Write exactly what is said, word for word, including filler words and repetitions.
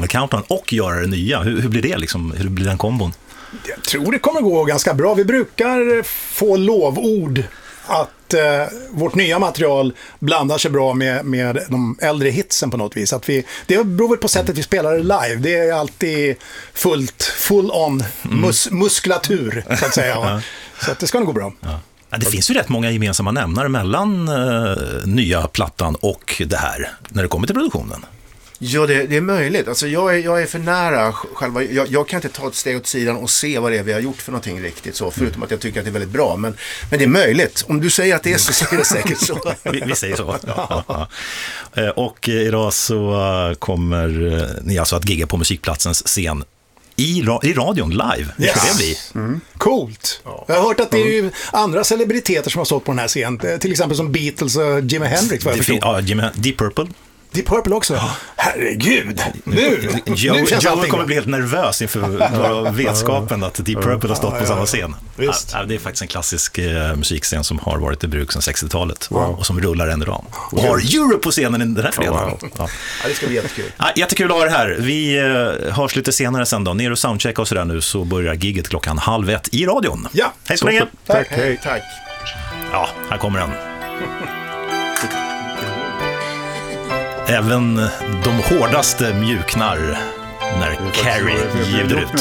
gamla Countdown och göra det nya. Hur, hur blir det liksom? Hur blir den kombon? Jag tror det kommer gå ganska bra. Vi brukar få lovord att eh, vårt nya material blandar sig bra med, med de äldre hitsen på något vis. Att vi, det beror väl på sättet vi spelar det live. Det är alltid fullt, full on mus, muskulatur, så att säga. Ja. Så att det ska nog gå bra. Ja. Ja, det finns ju rätt många gemensamma nämnare mellan eh, nya plattan och det här när det kommer till produktionen. Ja, det, det är möjligt. Alltså jag är, jag är för nära själva. Jag, jag kan inte ta ett steg åt sidan och se vad det är vi har gjort för någonting riktigt så, förutom att jag tycker att det är väldigt bra. Men, men det är möjligt. Om du säger att det är så, så är det säkert så. vi, vi säger så. Ja, ja. Och idag så kommer ni alltså att gigga på Musikplatsens scen i, ra- i radion live. Hur ska Yes. det bli? Mm. Coolt. Ja. Jag har hört att det är ju andra celebriteter som har stått på den här scenen. Till exempel som Beatles och Jimi Hendrix. Vad jag fin- ja, Jimi, Deep Purple. Deep Purple också. Ja. Herregud. Nu, Joe, nu känns Joe allting kommer bra. bli helt nervös inför vetskapen att Deep Purple har stått på samma scen. Visst. Ja, det är faktiskt en klassisk eh, musikscen som har varit i bruk sedan sextiotalet Wow. och som rullar än idag. Och har Europe på scenen den här fredagen. Wow. Ja. Ja, det ska bli jättekul. Ja, jättekul att ha det här. Vi eh, hörs lite senare sen då. Ner och soundchecka och sådär nu, så börjar gigget klockan halv ett i radion. Ja. Hej så länge. Tack. Hej, tack. Ja, här kommer den. Även de hårdaste mjuknar när Carrie ljuder ut.